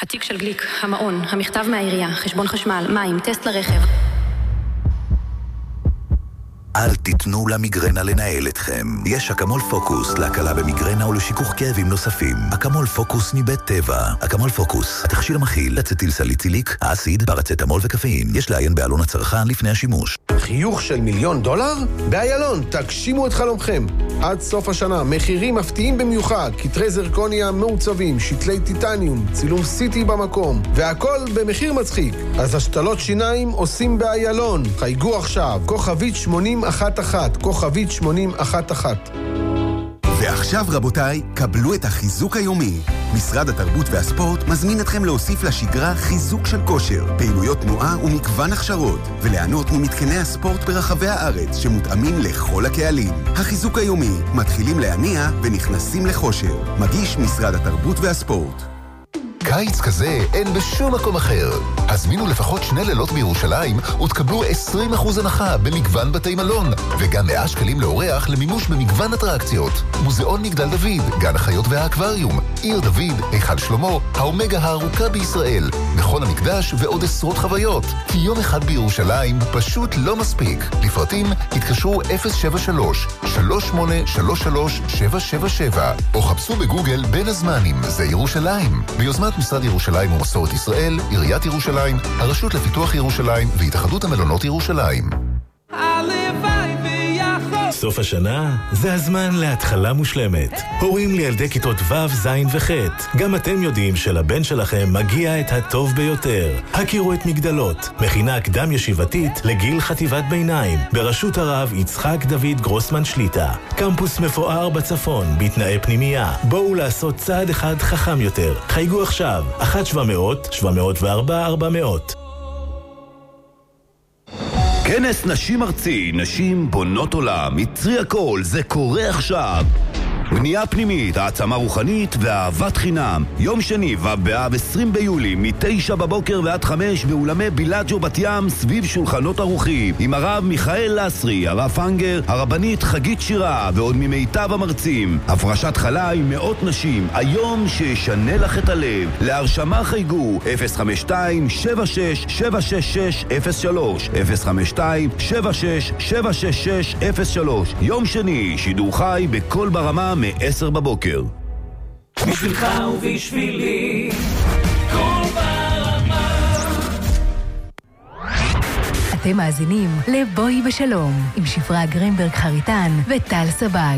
התיק של גליק, המעון, המכתב מהעירייה, חשבון חשמל, מים, טסט לרכב. אל תיתנו למיגרנה לנהל אתכם. יש אקמול פוקוס להקלה במיגרנה ולשיכוך כאבים נוספים. אקמול פוקוס מבית טבע. אקמול פוקוס, התכשיר המכיל אצטיל סליציליק, אסיד, פרצטמול וקפאין. יש לעיין בעלון הצרכן לפני השימוש. חיוך של $1,000,000? באיילון, תגשימו את חלומכם. עד סוף השנה, מחירים מפתיעים במיוחד. כתרי זרקוניה מעוצבים, שתלי טיטניום, צילום סיטי במקום, והכל במחיר מצחיק. אז השתלות שיניים עושים באיילון. חייגו עכשיו, כוכבית 8011, כוכבית 8011. ועכשיו רבותיי, קבלו את החיזוק היומי. משרד התרבות והספורט מזמין אתכם להוסיף לשגרה חיזוק של כושר, פעילויות תנועה ומגוון הכשרות, וליהנות ממתקני הספורט ברחבי הארץ שמותאמים לכל הקהלים. החיזוק היומי, מתחילים להניע ונכנסים לכושר. מגיש משרד התרבות והספורט. קיץ כזה אין בשום מקום אחר. הזמינו לפחות 2 לילות בירושלים ותקבלו 20% הנחה במגוון בתי מלון, וגם 100 שקלים לאורח למימוש במגוון אטרקציות. מוזיאון מגדל דוד, גן החיות והאקווריום, עיר דוד, היכל שלמה, האומגה הארוכה בישראל, מכון המקדש ועוד עשרות חוויות. כי יום אחד בירושלים פשוט לא מספיק. לפרטים התקשרו 073-3833-777 או חפשו בגוגל בין הזמנים, זה ירושלים. ביוזמת משרד ירושלים ומסורת ישראל, עיריית ירושלים, הרשות לפיתוח ירושלים והתאחדות המלונות ירושלים. סוף השנה זה הזמן להתחלה מושלמת. הורים לילדי כיתות ו', ז' וח'. גם אתם יודעים שלבן שלכם מגיע את הטוב ביותר. הכירו את מגדלות, מכינה קדם ישיבתית לגיל חטיבת ביניים, בראשות הרב יצחק דוד גרוסמן שליטה. קמפוס מפואר בצפון, בתנאי פנימייה. בואו לעשות צעד אחד חכם יותר. חייגו עכשיו, 1-700-704-400. כנס נשים ארצי, נשים בונות עולם, יצרי הכל, זה קורה עכשיו. בנייה פנימית, העצמה רוחנית ואהבת חינם. יום שני ובאב 20 ביולי, מ-9 בבוקר ועד 5 באולמי בילאג'ו בת ים, סביב שולחנות ערוכים. עם הרב מיכאל לסרי, הרב פנגר, הרבנית חגית שירה ועוד ממיטב המרצים. הפרשת חלה עם מאות נשים, היום שישנה לך את הלב. להרשמה חייגו 052-76-766-03 052-76-766-03. יום שני, שידור חי בכל ברמה מ-10 בבוקר. בשבילך ובשבילי כל ברמה. אתם מאזינים לבואי בשלום עם שפרה גרינברג חריטן וטל סבג.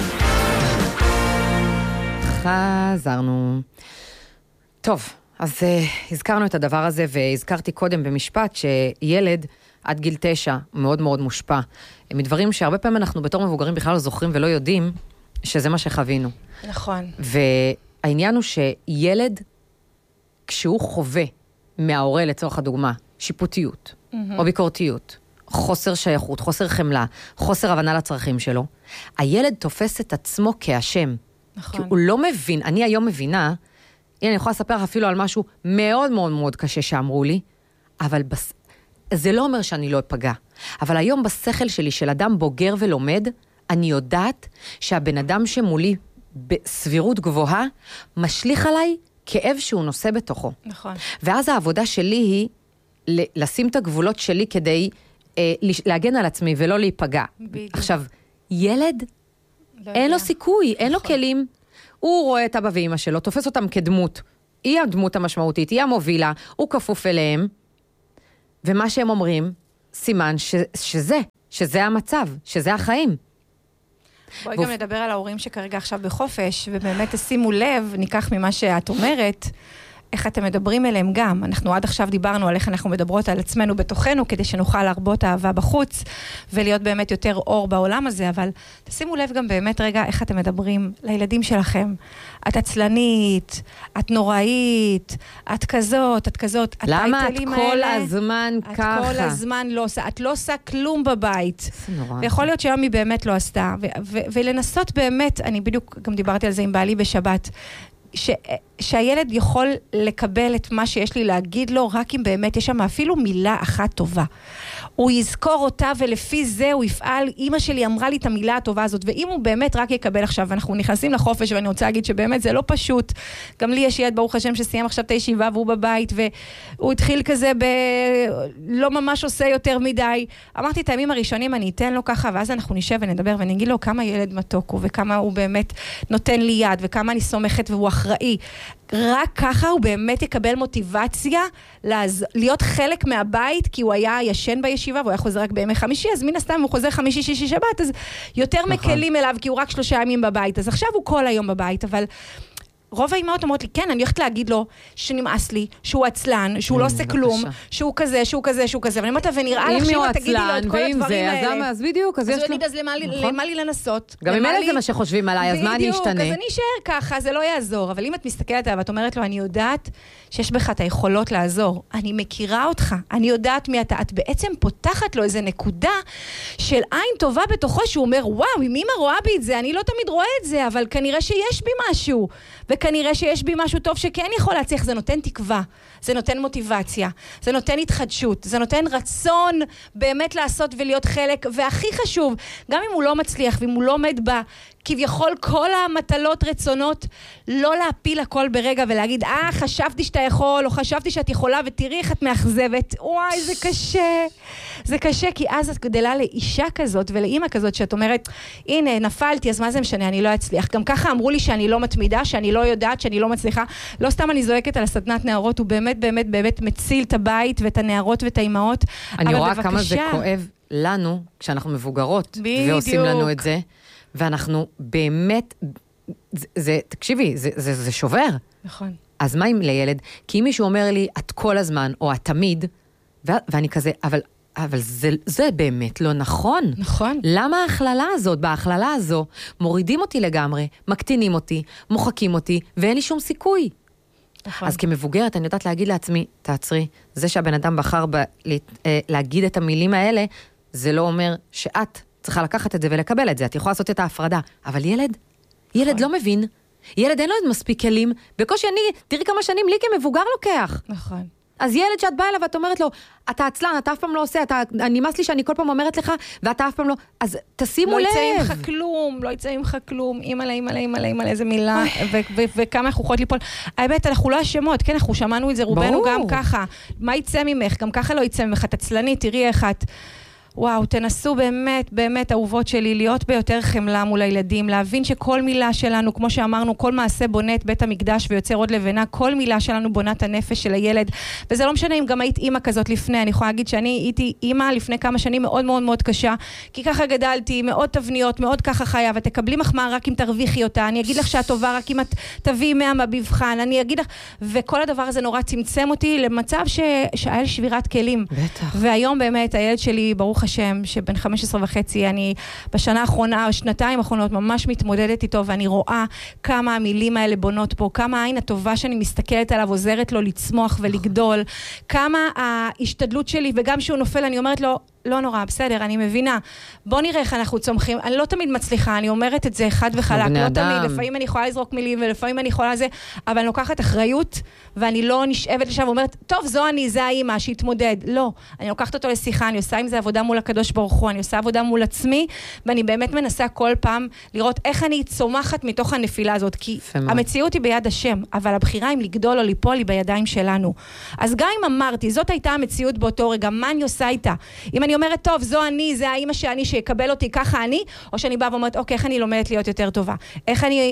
חזרנו. טוב, אז הזכרנו את הדבר הזה, והזכרתי קודם במשפט שילד עד גיל 9 מאוד מאוד מושפע מדברים שהרבה פעמים אנחנו בתור מבוגרים בכלל לא זוכרים ולא יודעים שזה מה שחווינו. נכון. והעניין הוא שילד, כשהוא חווה מההורה לצורך הדוגמה, שיפוטיות, או ביקורתיות, חוסר שייכות, חוסר חמלה, חוסר הבנה לצרכים שלו, הילד תופס את עצמו כאשם. נכון. כי הוא לא מבין, אני היום מבינה, הנה אני יכולה לספר אפילו על משהו מאוד מאוד מאוד קשה שאמרו לי, אבל זה לא אומר שאני לא אפגע. אבל היום בשכל שלי של אדם בוגר ולומד, אני יודעת שהבן אדם שמולי בסבירות גבוהה, משליך עליי כאב שהוא נושא בתוכו. נכון. ואז העבודה שלי היא לשים את הגבולות שלי כדי להגן על עצמי ולא להיפגע. בדיוק. עכשיו, ילד, אין לו סיכוי, אין לו כלים. הוא רואה את אבא ואמא שלו, תופס אותם כדמות. היא הדמות המשמעותית, היא המובילה, הוא כפוף אליהם. ומה שהם אומרים, סימן שזה המצב, שזה החיים. בואי גם נדבר על ההורים שכרגע עכשיו בחופש, ובאמת תשימו לב, ניקח ממה שאת אומרת, איך אתם מדברים אליהם גם. אנחנו עד עכשיו דיברנו על איך אנחנו מדברות על עצמנו בתוכנו, כדי שנוכל להרבות אהבה בחוץ, ולהיות באמת יותר אור בעולם הזה, אבל תשימו לב גם באמת רגע איך אתם מדברים לילדים שלכם. את עצלנית, את נוראית, את כזאת, את כזאת. למה את כל הזמן ככה? את כל הזמן לא עושה, את לא עושה כלום בבית. ויכול להיות שהיום היא באמת לא עשתה. ולנסות באמת, אני בדיוק גם דיברתי על זה עם בעלי בשבת, שהילד יכול לקבל את מה שיש לי להגיד לו, רק אם באמת יש שם אפילו מילה אחת טובה. הוא יזכור אותה ולפי זה הוא יפעל. אמא שלי אמרה לי את המילה הטובה הזאת, ואם הוא באמת רק יקבל עכשיו, אנחנו נכנסים לחופש, ואני רוצה להגיד שבאמת זה לא פשוט. גם לי יש ילד ברוך השם שסיים עכשיו את הישיבה והוא בבית, והוא התחיל כזה לא ממש עושה יותר מדי. אמרתי את הימים הראשונים אני אתן לו ככה, ואז אנחנו נשב ונדבר ואני אגיד לו כמה ילד מתוק הוא, וכמה הוא באמת נותן לי יד, וכמה אני סומכת והוא אחראי. רק ככה הוא באמת יקבל מוטיבציה להיות חלק מהבית, כי הוא היה ישן בישיבה, והוא היה חוזר רק בימי חמישי, אז מן הסתם הוא חוזר חמישי, שישי, שבת, אז יותר מקלים אליו, כי הוא רק 3 ימים בבית, אז עכשיו הוא כל היום בבית, אבל רוב האימהות אומרות לי, כן, אני הולכת להגיד לו שנמאס לי, שהוא עצלן, שהוא לא עושה כלום, שהוא כזה, שהוא כזה, שהוא כזה, ואני אומרת, ונראה לך שאם תגידי לו את כל הדברים האלה, אז בדיוק, אז הוא יגיד, אז למה לי לנסות? גם אם אלה זה מה שחושבים עליי, אז מה אני אשתנה? בדיוק, אז אני אשאר ככה, זה לא יעזור, אבל אם את מסתכלת עליו, ואת אומרת לו, אני יודעת שיש בך את היכולות לעזור, אני מכירה אותך, אני יודעת מי אתה, את בעצם פותחת לו איזה נקודה של עין טובה בתוכו, שהוא אומר, וואו, אם אמא רואה בי את זה, אני לא תמיד רואה את זה, אבל כנראה שיש בי משהו, וכנראה שיש בי משהו טוב שכן יכול להצליח. זה נותן תקווה, זה נותן מוטיבציה, זה נותן התחדשות, זה נותן רצון באמת לעשות ולהיות חלק, והכי חשוב, גם אם הוא לא מצליח ואם הוא לא עומד בה, כביכול כל המטלות רצונות, לא להפיל הכל ברגע ולהגיד, חשבתי שאתה יכול, או חשבתי שאת יכולה, ותראי איך את מאכזבת. וואי, זה קשה. זה קשה, כי אז את גדלה לאישה כזאת, ולאמא כזאת, שאת אומרת, הנה, נפלתי, אז מה זה משנה? אני לא אצליח. גם ככה אמרו לי שאני לא מתמידה, שאני לא יודעת, שאני לא מצליחה. לא סתם אני זועקת על הסדנת נערות, הוא באמת, באמת, באמת מציל את הבית, ואת הנערות ואת האימהות. אני רואה כמה זה כואב לנו, כשאנחנו מבוגרות, ועושים לנו את זה. ואנחנו באמת, תקשיבי, זה שובר. נכון. אז מה אם לילד? כי אם מישהו אומר לי, את כל הזמן, או את תמיד, ואני כזה, אבל זה באמת לא נכון. נכון. למה ההכללה הזאת? בהכללה הזו, מורידים אותי לגמרי, מקטינים אותי, מוחקים אותי, ואין לי שום סיכוי. נכון. אז כמבוגרת, אני יודעת להגיד לעצמי, תעצרי, זה שהבן אדם בחר להגיד את המילים האלה, זה לא אומר שאת צריכה לקחת את זה ולקבל את זה, את יכולה לעשות את ההפרדה, אבל ילד לא מבין, ילד אין לו מספיק כלים, בקושי תראי כמה שנים לי כמבוגר לוקח. נכון. אז ילד שאת באה אליו ואת אומרת לו, אתה עצלן, אתה אף פעם לא עושה, נמאס לי שאני כל פעם אומרת לך, ואתה אף פעם לא, אז תשימו לב. לא יצא ממך כלום, אימא'לה, איזה מילה, וכמה אנחנו יכולות ליפול. האמת, אנחנו לא אשמות, כן, אנחנו שמענו את זה, רובנו גם ככה. מה יצא ממך? גם ככה לא יצא ממך, את עצלנית, תראי איך את... וואו, תנסו באמת, באמת, אהובות שלי, להיות ביותר חמלה מול הילדים, להבין שכל מילה שלנו, כמו שאמרנו, כל מעשה בונה את בית המקדש ויוצר עוד לבנה, כל מילה שלנו בונה את הנפש של הילד, וזה לא משנה אם גם היית אימא כזאת לפני, אני יכולה להגיד שאני הייתי אימא לפני כמה שנים מאוד מאוד מאוד קשה, כי ככה גדלתי, מאוד תבניות, מאוד ככה חיה, ותקבלי מחמאה רק אם תרוויחי אותה, אני אגיד לך שאת טובה רק אם את תביאי 100 מבחן, אני אגיד לך, וכל הדבר הזה נורא צמצם אותי למצב שהיה לי שבירת כלים. בטח. והיום באמת הילד שלי, ברוך השם, שבן 15.5, אני בשנה האחרונה, שנתיים האחרונות, ממש מתמודדת איתו, ואני רואה כמה המילים האלה בונות פה, כמה העין הטובה שאני מסתכלת עליו, עוזרת לו לצמוח ולגדול, כמה ההשתדלות שלי, וגם שהוא נופל, אני אומרת לו, לא נורא, בסדר, אני מבינה. בוא נראה איך אנחנו צומחים. אני לא תמיד מצליחה, אני אומרת את זה חד וחלק. לא תמיד, לפעמים אני יכולה לזרוק מילים, ולפעמים אני יכולה זה, אבל אני לוקחת אחריות, ואני לא נשאבת לשם, ואומרת, טוב, זו אני, זה האמא, שהתמודד. לא, אני לוקחת אותו לשיחה, אני עושה עם זה עבודה מול הקדוש ברוך הוא, אני עושה עבודה מול עצמי, ואני באמת מנסה כל פעם לראות איך אני צומחת מתוך הנפילה הזאת, כי המציאות היא ביד השם, אבל הבחירה אם לגדול או ליפול היא בידיים שלנו. אז גם אם אמרתי, זאת הייתה המציאות באותו רגע, מה אני עושה איתה? אם אני אומרת, טוב, זו אני, זה האמא שאני, שיקבל אותי, ככה אני, או שאני באה ואומרת, אוקיי, איך אני לומדת להיות יותר טובה? איך אני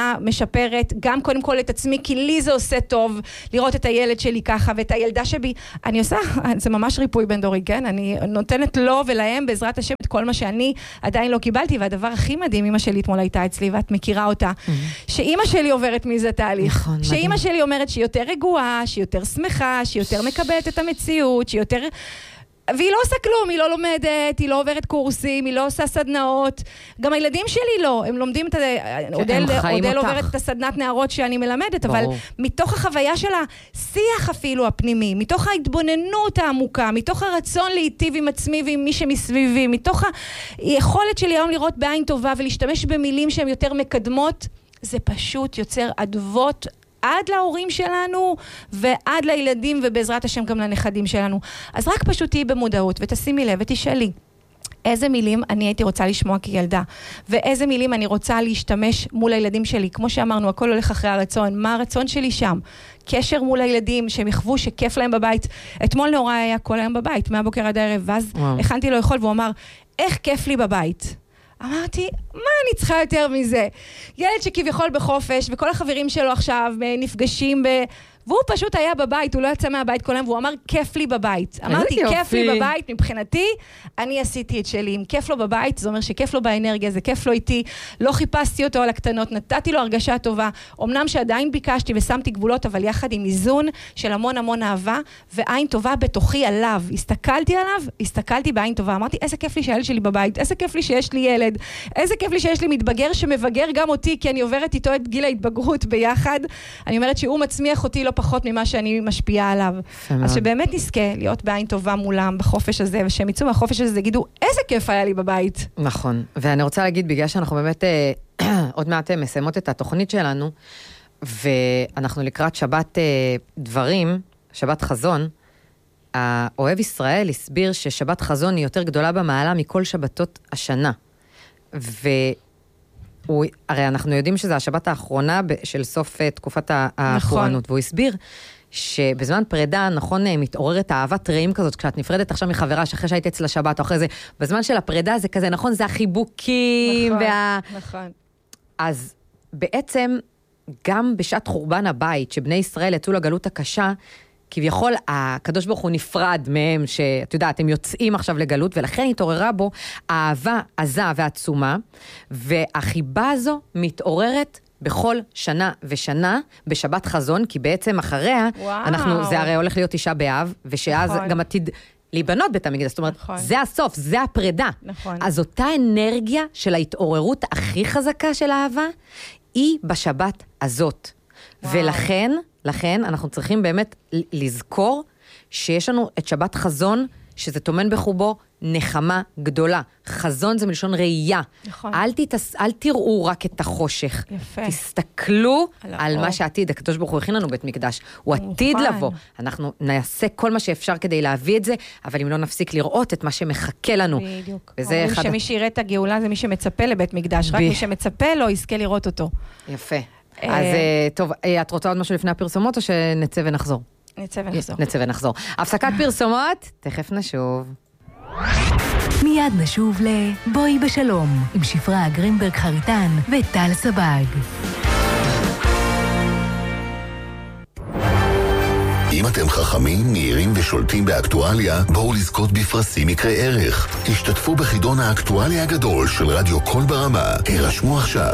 משפרת, גם קודם כל את עצמי, כי לי זה עושה טוב, לראות את הילד שלי ככה, ואת הילדה שבי, אני עושה, זה ממש ריפוי בין דורי, כן? אני נותנת לו ולהם, בעזרת השם, את כל מה שאני עדיין לא קיבלתי, והדבר הכי מדהים, אמא שלי אתמול הייתה אצלי, ואת מכירה אותה, שאמא שלי עוברת מזה תהליך, שאמא שלי אומרת שהיא יותר רגועה, שהיא יותר שמחה, שהיא יותר מקבלת את המציאות, שהיא יותר... והיא לא עושה כלום, היא לא לומדת, היא לא עוברת קורסים, היא לא עושה סדנאות. גם הילדים שלי לא, הם לומדים את... עודל עוברת את הסדנת נערות שאני מלמדת, אבל מתוך החוויה של השיח אפילו הפנימי, מתוך ההתבוננות העמוקה, מתוך הרצון להיטיב עם עצמי ועם מי שמסביבי, מתוך היכולת שלי היום לראות בעין טובה ולהשתמש במילים שהן יותר מקדמות, זה פשוט יוצר עדבות עד להורים שלנו, ועד לילדים, ובעזרת השם גם לנכדים שלנו. אז רק פשוט תהי במודעות, ותשימי לב, ותשאלי. איזה מילים אני הייתי רוצה לשמוע כילדה, ואיזה מילים אני רוצה להשתמש מול הילדים שלי. כמו שאמרנו, הכל הולך אחרי הרצון. מה הרצון שלי שם? קשר מול הילדים, שהם יחוו שכיף להם בבית. אתמול נורא היה כל היום בבית, מהבוקר עד הערב, ואז הכנתי לו לאכול, והוא אמר, איך כיף לי בבית? אמרתי, מה אני צריכה יותר מזה? ילד שכביכול בחופש, וכל החברים שלו עכשיו נפגשים והוא פשוט היה בבית, הוא לא יצא מהבית כל היום, והוא אמר, כיף לי בבית. אמרתי, כיף לי בבית, מבחינתי, אני עשיתי את שלי. אם כיף לו בבית, זה אומר שכיף לו באנרגיה, זה כיף לו איתי, לא חיפשתי אותו על הקטנות, נתתי לו הרגשה טובה, אמנם שעדיין ביקשתי ושמתי גבולות, אבל יחד עם איזון של המון המון אהבה, ועין טובה בתוכי עליו. הסתכלתי עליו, הסתכלתי בעין טובה, אמרתי, איזה כיף לי שהילד שלי בבית, איזה כיף לי שיש לי ילד, איזה כיף לי שיש לי מתבגר שמבגר גם אותי, כי אני עוברת איתו את גיל ההתבגרות ביחד. אני אומרת שהוא מצמיח אותי לא פחות ממה שאני משפיעה עליו. אז שבאמת נזכה להיות בעין טובה מולם בחופש הזה, ושהם יצאו מהחופש הזה, יגידו, איזה כיף היה לי בבית. נכון. ואני רוצה להגיד, בגלל שאנחנו באמת עוד מעט מסיימות את התוכנית שלנו, ואנחנו לקראת שבת דברים, שבת חזון, האוהב ישראל הסביר ששבת חזון היא יותר גדולה במעלה מכל שבתות השנה. הרי אנחנו יודעים שזה השבת האחרונה של סוף תקופת הפורענות, והוא הסביר שבזמן פרידה, נכון, מתעוררת אהבת רעים כזאת, כשאת נפרדת עכשיו מחברה שאחרי שהיית אצל השבת, או אחרי זה, בזמן של הפרידה זה כזה, נכון, זה החיבוקים, נכון. אז בעצם, גם בשעת חורבן הבית, שבני ישראל יצאו לגלות הקשה, כביכול הקדוש ברוך הוא נפרד מהם, שאת יודעת, הם יוצאים עכשיו לגלות, ולכן התעוררה בו אהבה עזה ועצומה, והחיבה הזו מתעוררת בכל שנה ושנה, בשבת חזון, כי בעצם אחריה, זה הרי הולך להיות תשעה באב, ושאז גם עתיד להיבנות בית המקדש, זאת אומרת, זה הסוף, זה הפרידה. אז אותה אנרגיה של ההתעוררות הכי חזקה של האהבה, היא בשבת הזאת. ולכן אנחנו צריכים באמת לזכור שיש לנו את שבת חזון, שזה תומן בחובו נחמה גדולה. חזון זה מלשון ראייה. נכון. אל תראו רק את החושך. יפה. תסתכלו על מה שעתיד. הקדוש ברוך הוא הכין לנו בית מקדש. הוא עתיד לבוא. אנחנו נעשה כל מה שאפשר כדי להביא את זה, אבל אם לא נפסיק לראות את מה שמחכה לנו. בדיוק. אומרים שמי שיראה את הגאולה זה מי שמצפה לבית מקדש. רק מי שמצפה לא יזכה לראות אותו. יפה. אז טוב, את רוצה עוד משהו לפני הפרסומות או שנצא ונחזור? נצא ונחזור. הפסקת פרסומות, תכף נשוב. מיד נשוב לבואי בשלום, עם שפרה גרינברג חריטן וטל סבג. אם אתם חכמים, מהירים ושולטים באקטואליה, בואו לזכות בפרסים יקרי ערך. תשתתפו בחידון האקטואליה הגדול של רדיו קול ברמה. הרשמו עכשיו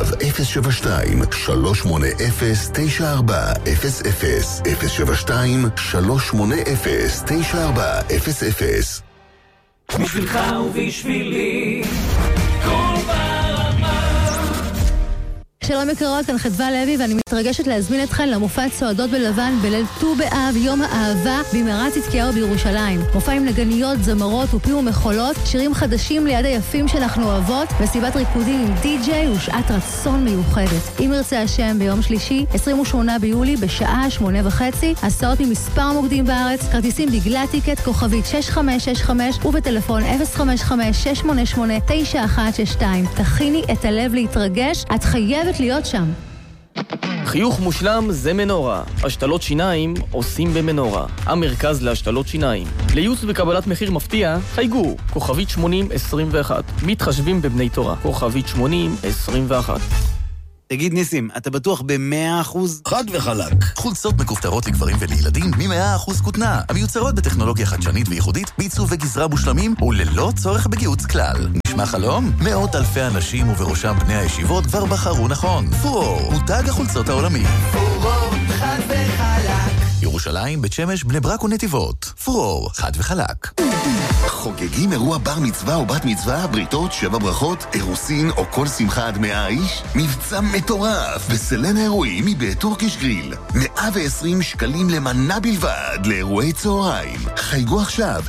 072-380-9400 בשבילך ובשבילי קול ברמה. שלום יקרות, כאן חדווה לוי ואני מתרגשת להזמין אתכן למופע צועדות בלבן בליל ט"ו באב, יום האהבה במערת צדקיהו בירושלים. מופע עם נגניות, זמרות ופי ומחולות, שירים חדשים ליד היפים שאנחנו אוהבות, וסיבת ריקודים עם די-ג'יי ושעת רצון מיוחדת. אם ירצה השם, ביום שלישי 28 ביולי בשעה 8:30, הסעות ממספר מוקדים בארץ, כרטיסים בגלל טיקט כוכבית 6565 ובטלפון 055-688-9162. תכיני את הלב להתרגש, את חייבת להיות שם. חיוך מושלם זה מנורה. השתלות שיניים עושים במנורה. המרכז להשתלות שיניים. לייעוץ וקבלת מחיר מפתיע, חייגו, כוכבית 8021. מתחשבים בבני תורה, כוכבית 8021. תגיד ניסים, אתה בטוח ב100%? חד וחלק. חולצות מכופתרות לגברים ולילדים מ100% כותנה, המיוצרות בטכנולוגיה חדשנית וייחודית, בעיצוב וגזרה מושלמים וללא צורך בגיהוץ כלל. נשמע חלום? מאות אלפי אנשים ובראשם בני הישיבות כבר בחרו נכון. פורור, מותג החולצות העולמי. פורור, חד וחלק. ירושלים, בית שמש, בני ברק ונתיבות. פורור, חד וחלק. חוגגים אירוע בר מצווה או בת מצווה, בריתות, 7 ברכות, אירוסין או כל שמחה עד 100 איש? מבצע מטורף בסלן האירועים מבית טורקיש גריל. 120 שקלים למנה בלבד לאירועי צהריים. חייגו עכשיו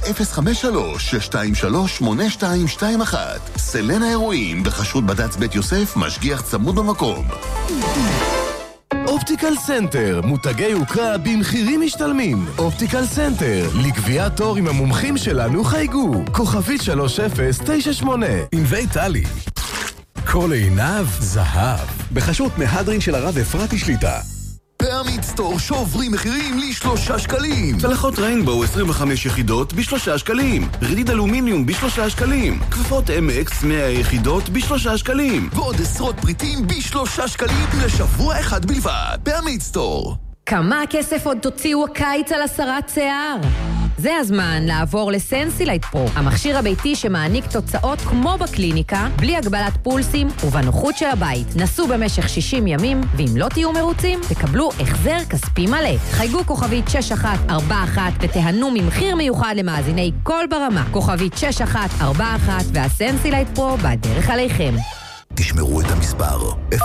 053-623-8221. סלן האירועים בחשרות בד"ץ בית יוסף, משגיח צמוד במקום. אופטיקל סנטר, מותגי יוקרה במחירים משתלמים. אופטיקל סנטר, לקביעת תור עם המומחים שלנו חייגו. כוכבית 3098. עם בית טלי. כל עיניו זהב. בחסות מהדרין של הרב אפרתי שליטה. בעמית סטור שוברים מחירים ל3 שקלים. צלחות ריינבואו 25 יחידות ב3 שקלים. רדיד אלומיניום ב3 שקלים. כפפות MX 100 יחידות ב3 שקלים. ועוד עשרות פריטים ב3 שקלים לשבוע אחד בלבד. בעמית סטור. כמה כסף עוד תוציאו הקיץ על הסרת שיער? זה הזמן לעבור לסנסילייט פרו, המכשיר הביתי שמעניק תוצאות כמו בקליניקה, בלי הגבלת פולסים ובנוחות של הבית. נסו במשך 60 ימים, ואם לא תהיו מרוצים, תקבלו החזר כספי מלא. חייגו כוכבית 6141 ותהנו ממחיר מיוחד למאזיני כל ברמה. כוכבית 6141 והסנסילייט פרו בדרך עליכם. תשמרו את המספר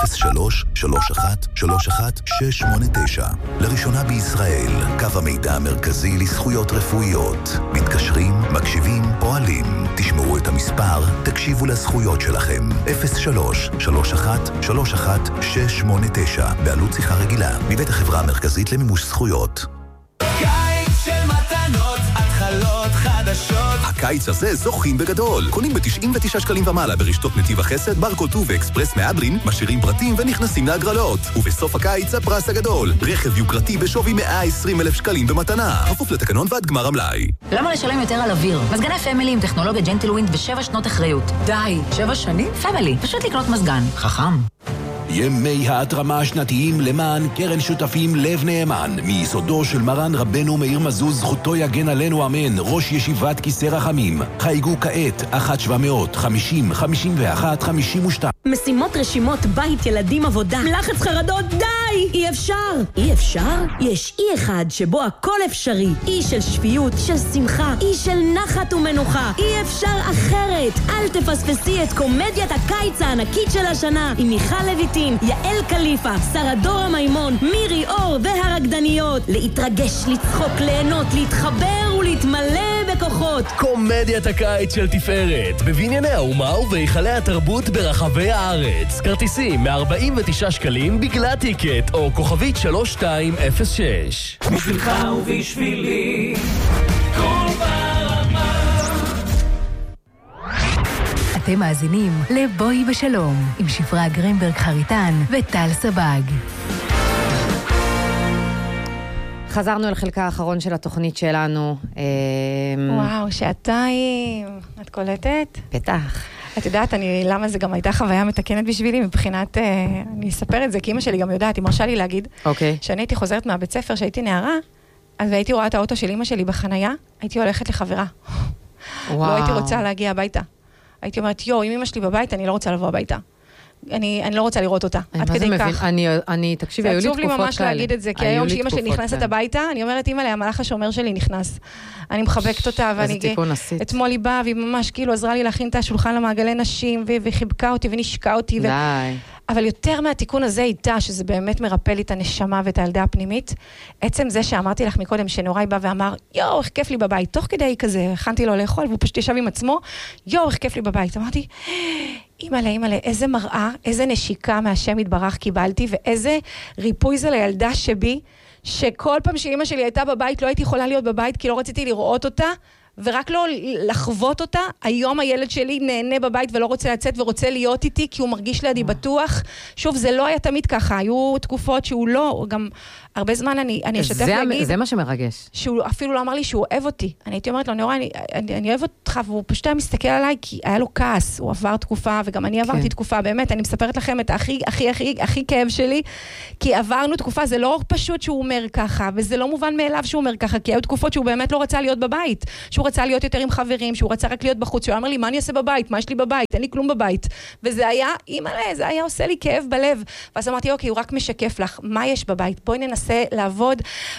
03-31-31-689. לראשונה בישראל, קו המידע המרכזי לזכויות רפואיות. מתקשרים, מקשיבים, פועלים. תשמרו את המספר, תקשיבו לזכויות שלכם. 03-31-31-689. בעלות שיחה רגילה. מבית החברה המרכזית למימוש זכויות. קיץ של מתנות, התחלות חדשות. הקיץ הזה זוכים בגדול. קונים ב-99 שקלים ומעלה ברשתות נתיב החסד, ברקוטו ואקספרס מהדרין, משאירים פרטים ונכנסים להגרלות. ובסוף הקיץ הפרס הגדול. רכב יוקרתי בשווי 120,000 שקלים במתנה. כפוף לתקנון ועד גמר המלאי. למה לשלם יותר על אוויר? מזגני פמילי עם טכנולוגיה ג'נטלווינד ו7 שנות אחריות. די, 7 שנים? פמילי, פשוט לקנות מזגן. חכם. ימי ההתרמה השנתיים למען קרן שותפים לב נאמן, מיסודו של מרן רבנו מאיר מזוז, זכותו יגן עלינו אמן, ראש ישיבת כיסא רחמים. חייגו כעת 1-700-50-51-52. משימות, רשימות, בית, ילדים, עבודה, לחץ, חרדות, די! אי אפשר! אי אפשר? יש אי אחד שבו הכל אפשרי. אי של שפיות, של שמחה, אי של נחת ומנוחה. אי אפשר אחרת. אל תפספסי את קומדיית הקיץ הענקית של השנה עם מיכל לויטין, יעל קליפה, שרה דורה מימון, מירי אור והרקדניות. להתרגש, לצחוק, ליהנות, להתחבר ולהתמלא בכוחות. קומדיית הקיץ של תפארת, בבנייני האומה ובהיכלי התרבות ברחבי הארץ. כרטיסים מ-49 שקלים בגלל טיקט או כוכבית 3206. בשבילך ובשבילי, כל ברמה. אתם מאזינים לבואי בשלום עם שפרה גרינברג חריטן וטל סבג. חזרנו לחלקה האחרון של התוכנית שלנו. וואו, שעתיים. את קולטת? בטח. את יודעת, למה זה גם הייתה חוויה מתקנת בשבילי, מבחינת, אני אספר את זה, כי אמא שלי גם יודעת, היא מרשה לי להגיד, שאני הייתי חוזרת מהבית ספר, שהייתי נערה, אז הייתי רואה את האוטו של אמא שלי בחנייה, הייתי הולכת לחברה. לא הייתי רוצה להגיע הביתה. הייתי אומרת, אם אמא שלי בבית, אני לא רוצה לבוא הביתה. אני לא רוצה לראות אותה, עד כדי כך. תקשיבי, היו לי תקופות כאלה. זה עצוב לי ממש להגיד את זה, כי היום שאמא שלי נכנסת הביתה, אני אומרת, אמא לי, המלאך השומר שלי נכנס. אני מחבקת אותה, ואני אתמול היא באה, והיא ממש כאילו עזרה לי להכין את השולחן למעגלי נשים, וחיבקה אותי ונשקה אותי. אבל יותר מהתיקון הזה איתה, שזה באמת מרפא לי את הנשמה ואת הילדה הפנימית, עצם זה שאמרתי לך מקודם, שנוראי בא ואמר, איך כיף לי בבית, תוך כדי כזה, הכנתי לו לאכול, והוא פשוט ישב עם עצמו, איך כיף לי בבית. אמרתי, אימאלה, איזה מראה, איזה נשיקה מהשם יתברך קיבלתי, ואיזה ריפוי זה לילדה שבי, שכל פעם שאמא שלי הייתה בבית, לא הייתי יכולה להיות בבית, כי לא רציתי לראות אותה, ורק לא לחוות אותה. היום הילד שלי נהנה בבית ולא רוצה לצאת ורוצה להיות איתי, כי הוא מרגיש לידי בטוח. שוב, זה לא היה תמיד ככה, היו תקופות שהוא לא, גם הרבה זמן אני אשתף להגיד. זה מה שמרגש. שהוא אפילו לא אמר לי שהוא אוהב אותי. אני הייתי אומרת לו, נאורה, אני אוהב אותך, והוא פשוט היה מסתכל עליי, כי היה לו כעס, הוא עבר תקופה, וגם אני עברתי תקופה, באמת, אני מספרת לכם את הכי כאב שלי, כי עברנו תקופה, זה לא פשוט שהוא אומר ככה, וזה לא מובן מאליו שהוא אומר ככה, כי היו תקופות שהוא באמת לא רצה להיות בבית, שהוא רצה להיות יותר עם חברים, שהוא רצה רק להיות בחוץ, שהוא אמר לי, מה אני אעשה בבית? מה יש לי בבית? אין לי כלום בבית. וזה היה, זה היה עושה לי כאב בלב. ואז אמרתי, אוקיי, הוא רק משקף לך, מה יש בבית? בואי ננסה לעבוד.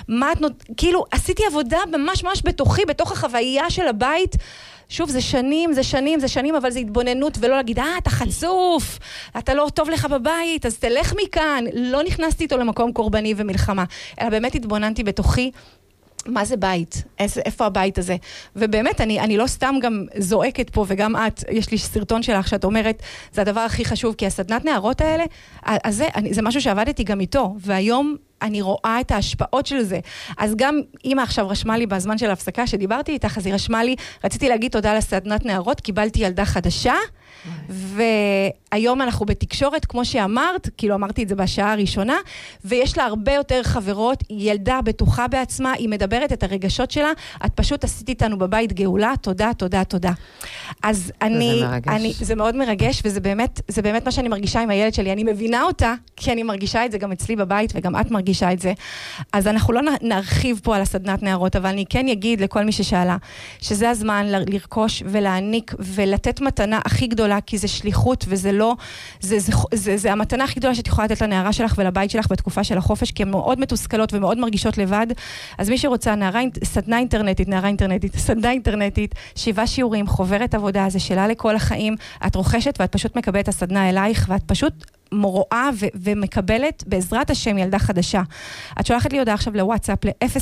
כאילו, עשיתי עבודה ממש בתוכי, בתוך החוויה של הבית. שוב, זה שנים, אבל זה התבוננות, ולא להגיד, אתה חצוף, אתה לא טוב לך בבית, אז תלך מכאן. לא נכנסתי איתו למקום קורבני ומלחמה, אלא באמת התבוננתי בתוכי, מה זה בית? איפה הבית הזה? ובאמת, אני לא סתם גם זועקת פה, וגם את, יש לי סרטון שלך שאת אומרת, זה הדבר הכי חשוב, כי הסדנת נערות האלה, אז זה משהו שעבדתי גם איתו, והיום אני רואה את ההשפעות של זה. אז גם אמא עכשיו רשמה לי בזמן של ההפסקה, שדיברתי איתך, אז היא רשמה לי, רציתי להגיד תודה לסדנת נערות, קיבלתי ילדה חדשה, והיום אנחנו בתקשורת, כמו שאמרת, כאילו אמרתי את זה בשעה הראשונה, ויש לה הרבה יותר חברות, ילדה בטוחה בעצמה, היא מדברת את הרגשות שלה, את פשוט עשית איתנו בבית גאולה, תודה, תודה, תודה. אז זה מאוד מרגש, וזה באמת מה שאני מרגישה עם הילד שלי, אני מבינה אותה, כי אני מרגישה את זה גם אצלי בבית, וגם את מרגישה את זה. אז אנחנו לא נרחיב פה על הסדנת נערות, אבל אני כן אגיד לכל מי ששאלה, שזה הזמן לרכוש ולהעניק ולתת מתנה הכי גדולה, כי זה שליחות וזה לא, זה המתנה הכי גדולה שאת יכולה לתת לנערה שלך ולבית שלך בתקופה של החופש, כי הן מאוד מתוסכלות ומאוד מרגישות לבד. אז מי שרוצה סדנה אינטרנטית, 7 שיעורים, חוברת עבודה, זה שאלה לכל החיים, את רוכשת ואת פשוט מקבלת את הסדנה אלייך, ואת פשוט רואה ומקבלת בעזרת השם ילדה חדשה. את שולחת לי הודעה עכשיו לוואטסאפ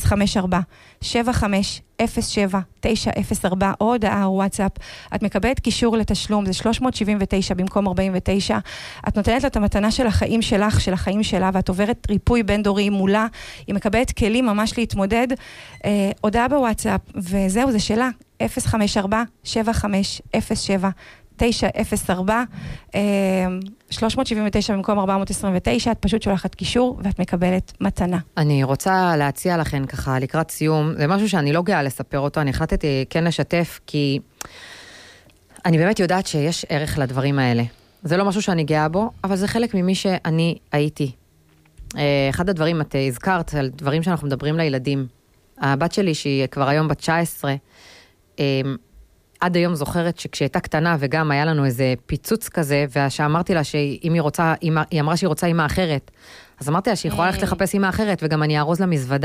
ל-054-7507-904 או הודעה או וואטסאפ. את מקבלת קישור לתשלום, זה 379 במקום 49. את נותנת לה את המתנה של החיים שלך, של החיים שלה, ואת עוברת ריפוי בין דורי מולה. היא מקבלת כלים ממש להתמודד. הודעה בוואטסאפ, וזהו, זה שלה. 054-7507-904 379 במקום 429, את פשוט שולחת קישור ואת מקבלת מתנה. אני רוצה להציע לכם ככה לקראת סיום, זה משהו שאני לא גאה לספר אותו, אני החלטתי כן לשתף, כי אני באמת יודעת שיש ערך לדברים האלה. זה לא משהו שאני גאה בו, אבל זה חלק ממי שאני הייתי. אחד הדברים, את הזכרת על דברים שאנחנו מדברים לילדים. הבת שלי, שהיא כבר היום בת 19, עד היום זוכרת שכשהייתה קטנה, וגם היה לנו איזה פיצוץ כזה, ושאמרתי לה שאם היא אמרה שהיא רוצה אימא אחרת, אז אמרתי לה שהיא יכולה ללכת לחפש אימא אחרת, וגם אני ארוז לה מזוודה.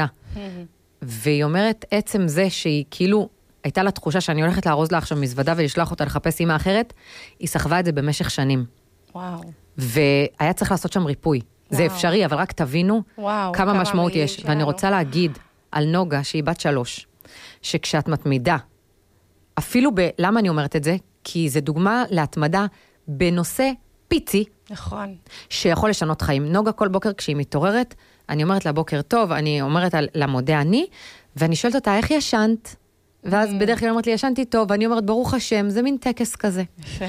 והיא אומרת, עצם זה שהיא כאילו, הייתה לה תחושה שאני הולכת לארוז לה עכשיו מזוודה, ולשלוח אותה לחפש אימא אחרת, היא סחבה את זה במשך שנים. וואו. והיה צריך לעשות שם ריפוי. זה אפשרי, אבל רק תבינו כמה משמעות יש. ואני רוצה להגיד על נוגה, שהיא בת 3, שכשאת מתמידה, אפילו למה אני אומרת את זה? כי זה דוגמה להתמדה בנושא פיצי. נכון. שיכול לשנות חיים. נוגה כל בוקר כשהיא מתעוררת, אני אומרת לה בוקר טוב, אני אומרת לה מודה אני, ואני שואלת אותה איך ישנת? ואז בדרך כלל אומרת לי ישנתי טוב, ואני אומרת ברוך השם, זה מין טקס כזה. יפה.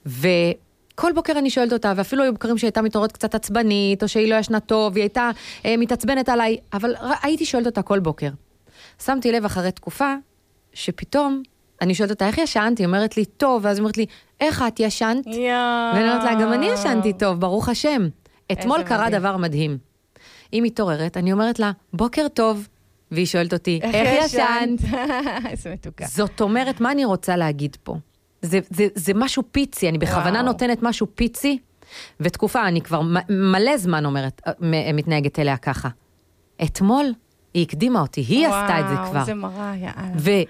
וכל בוקר אני שואלת אותה, ואפילו היו בקרים שהייתה מתעוררת קצת עצבנית, או שהיא לא ישנה טוב, והיא הייתה מתעצבנת עליי, אבל הייתי שואלת אותה כל בוקר. שמתי לב אחרי תקופה, שפתאום אני שואלת אותה, איך ישנת? היא אומרת לי, טוב, ואז היא אומרת לי, איך את ישנת? ואני אומרת לה, גם אני ישנתי טוב, ברוך השם. אתמול קרה דבר מדהים. היא מתעוררת, אני אומרת לה, בוקר טוב, והיא שואלת אותי, איך ישנת? איזה מתוקה. זאת אומרת, מה אני רוצה להגיד פה? זה משהו פיצי, אני בכוונה נותנת משהו פיצי, ותקופה, אני כבר מלא זמן אומרת, מתנהגת אליה ככה. אתמול, היא הקדימה אותי, היא עשתה את זה כבר. וואו, זה מראה, יאללה.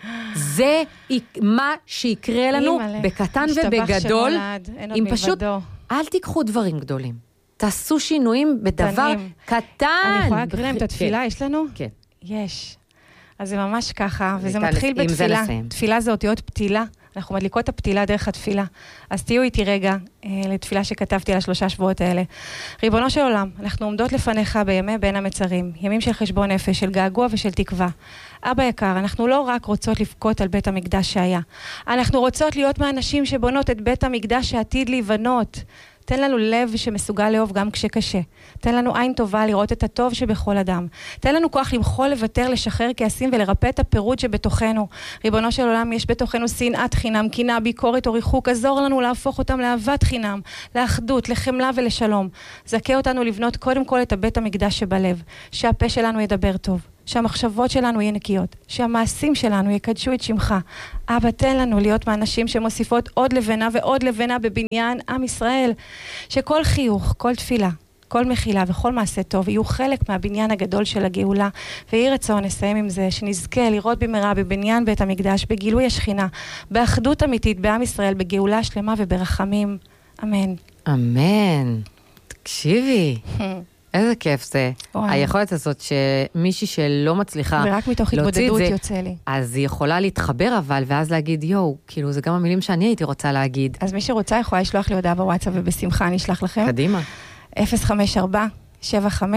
וזה מה שיקרה לנו בקטן ובגדול, אם פשוט, אל תיקחו דברים גדולים. תעשו שינויים בדבר קטן. אני יכולה להקריא להם את התפילה, יש לנו? כן. יש. אז זה ממש ככה, וזה מתחיל בתפילה. תפילה זה אותיות פתילה. אנחנו מדליקות את הפתילה דרך התפילה. אז תהיו איתי רגע לתפילה שכתבתי על 3 שבועות האלה. ריבונו של עולם, אנחנו עומדות לפניך בימי בין המצרים, ימים של חשבון נפש, של געגוע ושל תקווה. אבא יקר, אנחנו לא רק רוצות לבכות על בית המקדש שהיה. אנחנו רוצות להיות מהאנשים שבונות את בית המקדש שעתיד להיבנות. תן לנו לב שמסוגל לאהוב גם כשקשה. תן לנו עין טובה לראות את הטוב שבכל אדם. תן לנו כוח למחול, לוותר, לשחרר כעסים ולרפא את הפירוד שבתוכנו. ריבונו של עולם, יש בתוכנו שנאת חינם, קינה, ביקורת או ריחוק. עזור לנו להפוך אותם לאהבת חינם, לאחדות, לחמלה ולשלום. זכה אותנו לבנות קודם כל את הבית המקדש שבלב. שהפה שלנו ידבר טוב. שהמחשבות שלנו יהיו נקיות, שהמעשים שלנו יקדשו את שמך. אבא, תן לנו להיות מהאנשים שמוסיפות עוד לבנה ועוד לבנה בבניין עם ישראל, שכל חיוך, כל תפילה, כל מחילה וכל מעשה טוב יהיו חלק מהבניין הגדול של הגאולה, ויהי רצון נסיים עם זה, שנזכה לראות במהרה בבניין בית המקדש, בגילוי השכינה, באחדות אמיתית בעם ישראל, בגאולה שלמה וברחמים. אמן. אמן. תקשיבי. איזה כיף זה. היכולת הזאת שמישהי שלא מצליחה ורק מתוך התבודדות יוצא לי. אז היא יכולה להתחבר אבל, ואז להגיד, יואו, כאילו זה גם המילים שאני הייתי רוצה להגיד. אז מי שרוצה יכולה לשלוח לי הודעה בוואטסאפ, ובשמחה אני אשלח לכם. קדימה. 054-75-07-904,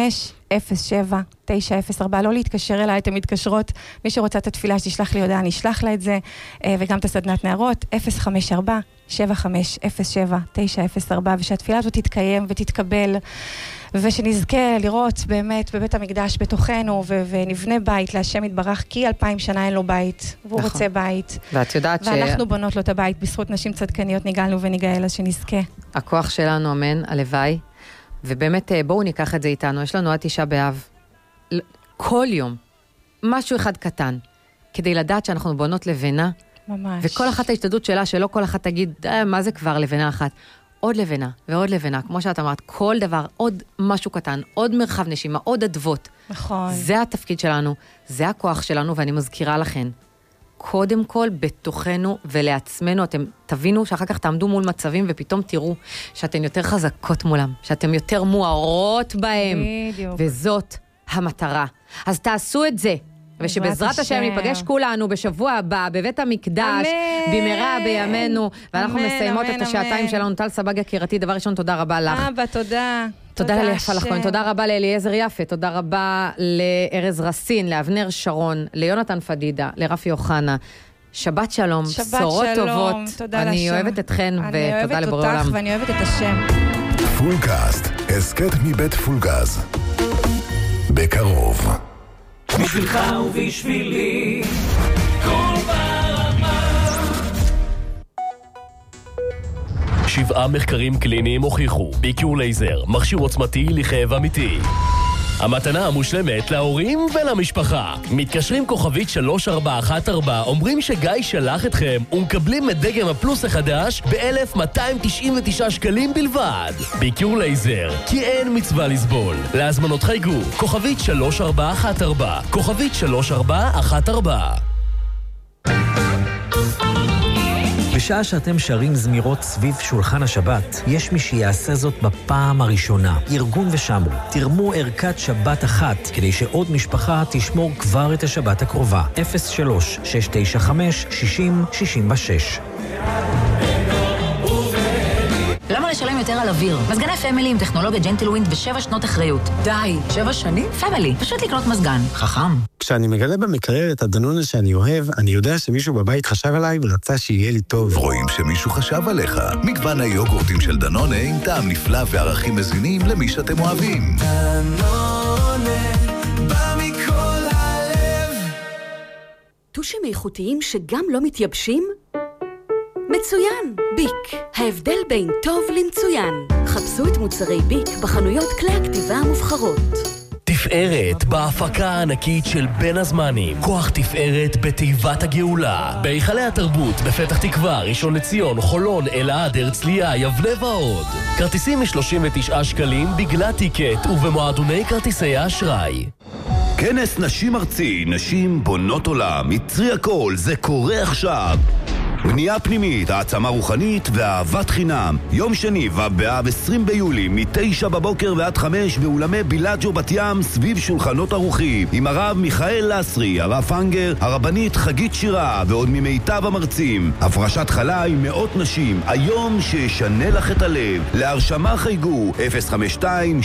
לא להתקשר אליי, אתם מתקשרות. מי שרוצה את התפילה שתשלח לי הודעה, אני אשלח לה את זה, וגם את הסדנת נערות, 054-75-07-904, ושהתפילה הזאת תתקיים ותתקבל, ושנזכה לראות באמת בבית המקדש בתוכנו, ונבנה בית להשם יתברך, כי 2000 שנה אין לו בית, והוא רוצה בית. ואת יודעת ואנחנו בונות לו את הבית, בזכות נשים צדקניות ניגלנו וניגאל, אז שנזכה. הכוח שלנו, אמן, הלוואי. ובאמת בואו ניקח את זה איתנו, יש לנו עד 9 באב, כל יום, משהו אחד קטן, כדי לדעת שאנחנו בונות לבנה, ממש. וכל אחת ההשתדלות שלה, שלא כל אחת תגיד, מה זה כבר לבנה אחת? עוד לבנה ועוד לבנה, כמו שאת אמרת, כל דבר, עוד משהו קטן, עוד מרחב נשימה, עוד אדוות. נכון. זה התפקיד שלנו, זה הכוח שלנו, ואני מזכירה לכן, קודם כל בתוכנו ולעצמנו, אתם תבינו שאחר כך תעמדו מול מצבים ופתאום תראו שאתן יותר חזקות מולם, שאתן יותר מוארות בהם. בדיוק. וזאת המטרה. אז תעשו את זה. ושבעזרת השם ניפגש כולנו בשבוע הבא בבית המקדש, במהרה בימינו, ואנחנו מסיימות את השעתיים שלנו. טל סבג יקירתי, דבר ראשון, תודה רבה לך. אבא, תודה. תודה ליפה לחון, תודה רבה לאליעזר יפה, תודה רבה לארז רסין, לאבנר שרון, ליונתן פדידה, לרפי אוחנה. שבת שלום, בשורות טובות. אני אוהבת אתכן ותודה לבורא עולם. אני אוהבת אותך ואני אוהבת את השם. פולקאסט, הסקט מבית פולגז. בקרוב. בשבילך ובשבילי, כל ברמה. 7 מחקרים קליניים הוכיחו, ביקור לייזר, מכשיר עוצמתי לכאב אמיתי. המתנה המושלמת להורים ולמשפחה. מתקשרים כוכבית 3414, אומרים שגיא שלח אתכם ומקבלים את דגם הפלוס החדש ב-1,299 שקלים בלבד. ביקור לייזר, כי אין מצווה לסבול. להזמנות חייגו, כוכבית 3414, כוכבית 3414. בשעה שאתם שרים זמירות סביב שולחן השבת, יש מי שיעשה זאת בפעם הראשונה. ארגון ושמרו, תרמו ערכת שבת אחת, כדי שעוד משפחה תשמור כבר את השבת הקרובה. 03-695-60-66. למה לשלם יותר על אוויר? מזגני פמילי עם טכנולוגיה ג'נטלווינד ו7 שנות אחריות. די, 7 שנים? פמילי, פשוט לקנות מזגן. חכם. כשאני מגלה במקרר את הדנונה שאני אוהב, אני יודע שמישהו בבית חשב עליי ורצה שיהיה לי טוב. רואים שמישהו חשב עליך. מגוון היוגורטים של דנונה עם טעם נפלא וערכים מזינים למי שאתם אוהבים. דנונה, בא מכל הלב. טושים איכותיים שגם לא מתייבשים? מצוין! ביק, ההבדל בין טוב למצוין. חפשו את מוצרי ביק בחנויות כלי הכתיבה המובחרות. תפארת בהפקה הענקית של בין הזמנים. כוח תפארת בתיבת הגאולה. בהיכלי התרבות בפתח תקווה, ראשון לציון, חולון, אלעד, הרצליה, יבנה ועוד. כרטיסים מ-39 שקלים בגלל טיקט ובמועדוני כרטיסי האשראי. כנס נשים ארצי, נשים בונות עולם, יצרי הכל, זה קורה עכשיו. בנייה פנימית, העצמה רוחנית ואהבת חינם. יום שני ובאב 20 ביולי מ-9 בבוקר ועד 5 באולמי בילאג'ו בת ים סביב שולחנות ערוכים עם הרב מיכאל לסרי, הרב פנגר, הרבנית חגית שירה ועוד ממיטב המרצים. הפרשת חלה עם מאות נשים, היום שישנה לך את הלב. להרשמה חייגו 052-76-766-03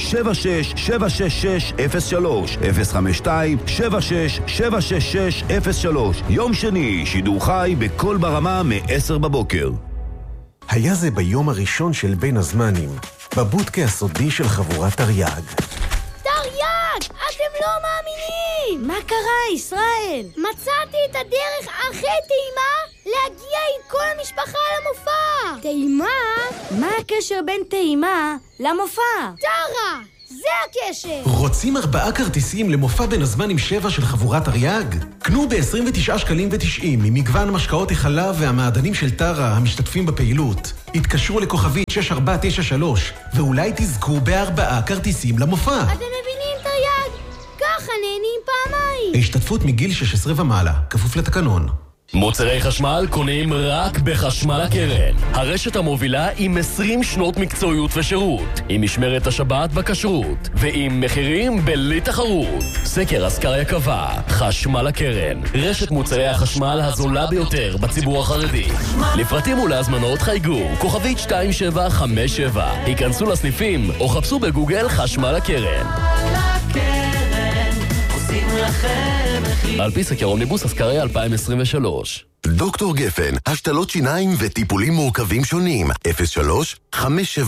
052-76-766-03. יום שני, שידור חי בכל ברמה מ-10 בבוקר. היה זה ביום הראשון של בין הזמנים, בבודקה הסודי של חבורת תרי"ג. תרי"ג! אתם לא מאמינים! מה קרה, ישראל? מצאתי את הדרך הכי טעימה להגיע עם כל המשפחה למופע! טעימה? מה הקשר בין טעימה למופע? טרה! זה הקשר! רוצים 4 כרטיסים למופע בין הזמנים 7 של חבורת תרי"ג? קנו ב-29 שקלים ו90 ממגוון משקאות החלב והמעדנים של טרה המשתתפים בפעילות. התקשרו לכוכבית 6493 ואולי תזכו ב4 כרטיסים למופע. אתם מבינים תרי"ג? ככה נהנים פעמיים. ההשתתפות מגיל 16 ומעלה, כפוף לתקנון. מוצרי חשמל קונים רק בחשמל הקרן. הרשת המובילה עם 20 שנות מקצועיות ושירות, עם משמרת השבת בכשרות, ועם מחירים בלי תחרות. סקר אסקריה קבע, חשמל הקרן, רשת מוצרי החשמל הזולה ביותר בציבור החרדי. לפרטים ולהזמנות חייגו, כוכבית 2757. היכנסו לסניפים או חפשו בגוגל חשמל הקרן. על פי סקר אומניבוס אסקריה 2023. דוקטור גפן, השתלות שיניים וטיפולים מורכבים שונים. 03-570-7575.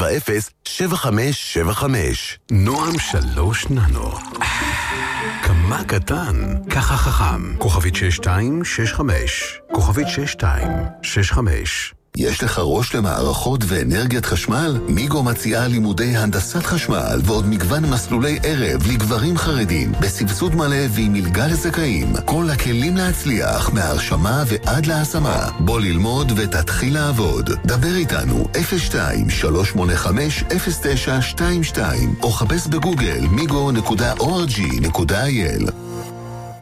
נועם 3 ננו. כמה קטן, ככה חכם. כוכבית 6265. כוכבית 6265. יש לך ראש למערכות ואנרגיית חשמל? מיגו מציעה לימודי הנדסת חשמל ועוד מגוון מסלולי ערב לגברים חרדים בסבסוד מלא ועם מלגה לזכאים. כל הכלים להצליח מהרשמה ועד להשמה. בוא ללמוד ותתחיל לעבוד. דבר איתנו 02-385-0922 או חפש בגוגל migo.org.il.